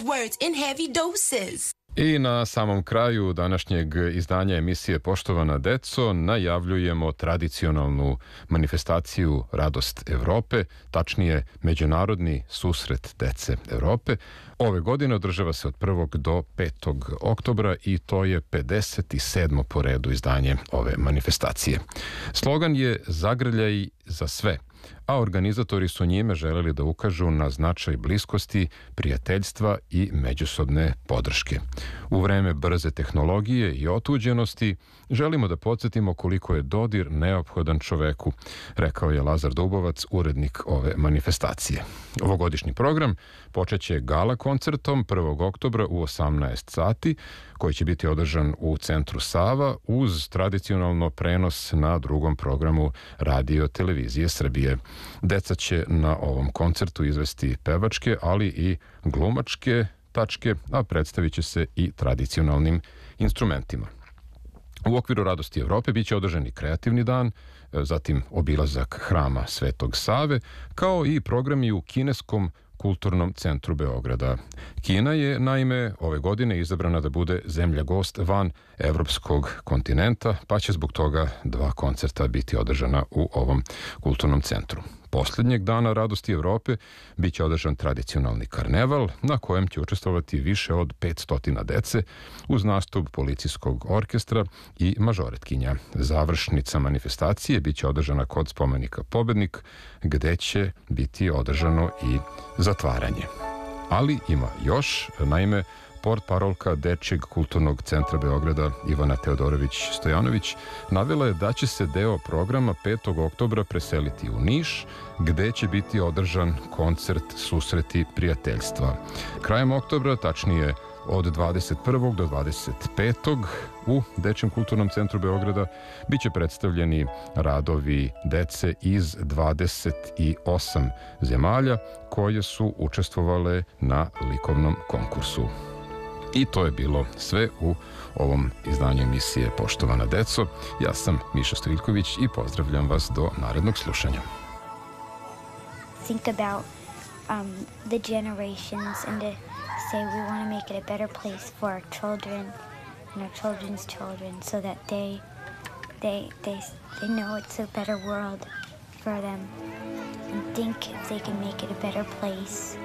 words in heavy doses. I na samom kraju današnjeg izdanja emisije Poštovana deco najavljujemo tradicionalnu manifestaciju Radost Evrope, tačnije Međunarodni susret dece Evrope. Ove godine održava se od 1. do 5. oktobra i to je 57. po redu izdanje ove manifestacije. Slogan je Zagrljaj za sve, a organizatori su njime želeli da ukažu na značaj bliskosti, prijateljstva i međusobne podrške. U vreme brze tehnologije i otuđenosti želimo da podsjetimo koliko je dodir neophodan čoveku, rekao je Lazar Dubovac, urednik ove manifestacije. Ovogodišnji program počeće gala koncertom 1. oktobra u 18 sati, koji će biti održan u centru Sava uz tradicionalno prenos na drugom programu Radio Televizije Srbije. Deca će na ovom koncertu izvesti pevačke, ali i glumačke tačke, a predstavit će se i tradicionalnim instrumentima. U okviru Radosti Evrope biće održan i kreativni dan, zatim obilazak hrama Svetog Save, kao i programi u Kineskom kulturnom centru Beograda. Kina je, naime, ove godine izabrana da bude zemlja gost van evropskog kontinenta, pa će zbog toga 2 koncerta biti održana u ovom kulturnom centru. Poslednjeg dana Radosti Evrope biće održan tradicionalni karneval na kojem će učestvovati više od 500 dece uz nastup policijskog orkestra i mažoretkinja. Završnica manifestacije biće održana kod spomenika Pobednik, gde će biti održano i zatvaranje. Ali ima još, naime, portparolka Dečijeg kulturnog centra Beograda Ivana Teodorović-Stojanović navela je da će se deo programa 5. oktobra preseliti u Niš, gde će biti održan koncert Susreti prijateljstva. Krajem oktobra, tačnije od 21. do 25. u Dečijem kulturnom centru Beograda biće predstavljeni radovi dece iz 28 zemalja koje su učestvovale na likovnom konkursu. I to je bilo sve u ovom izdanju emisije Poštovana deco. Ja sam Miša Stojiljković i pozdravljam vas do narednog slušanja. Think about the generations and to say we want to make it a better place for our children and our children's children so that they know it's a better world for them and think if they can make it a better place.